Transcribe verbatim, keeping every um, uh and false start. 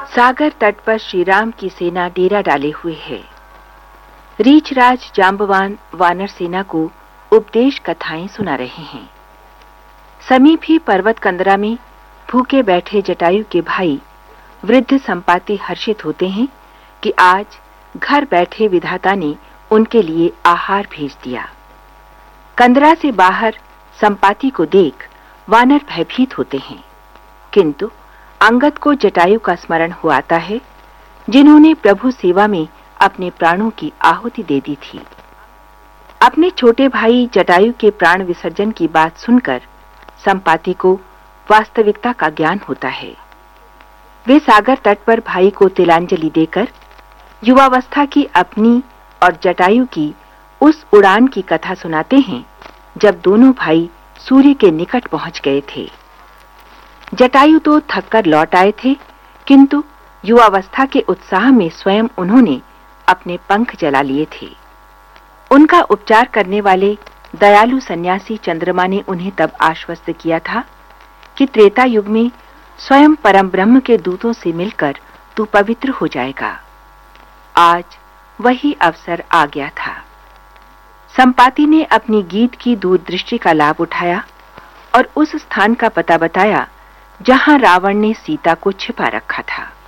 सागर तट पर श्री राम की सेना डेरा डाले हुए है। रीछराज जांबवान वानर सेना को उपदेश कथाएं सुना रहे हैं। समीप ही पर्वत कंदरा में भूखे बैठे जटायु के भाई वृद्ध संपाति हर्षित होते हैं कि आज घर बैठे विधाता ने उनके लिए आहार भेज दिया। कंदरा से बाहर संपाति को देख वानर भयभीत होते हैं, किंतु अंगद को जटायु का स्मरण हो आता है, जिन्होंने प्रभु सेवा में अपने प्राणों की आहुति दे दी थी। अपने छोटे भाई जटायु के प्राण विसर्जन की बात सुनकर संपाति को वास्तविकता का ज्ञान होता है। वे सागर तट पर भाई को तिलांजलि देकर युवावस्था की अपनी और जटायु की उस उड़ान की कथा सुनाते हैं जब दोनों भाई सूर्य के निकट पहुंच गए थे। जटायु तो थककर लौट आए थे, किंतु युवावस्था के उत्साह में स्वयं उन्होंने अपने पंख जला लिए थे। उनका उपचार करने वाले दयालु सन्यासी चंद्रमा ने उन्हें तब आश्वस्त किया था कि त्रेता युग में स्वयं परम ब्रह्म के दूतों से मिलकर तू पवित्र हो जाएगा। आज वही अवसर आ गया था। संपाति ने अपनी गीत की दूरदृष्टि का लाभ उठाया और उस स्थान का पता बताया जहां रावण ने सीता को छिपा रखा था।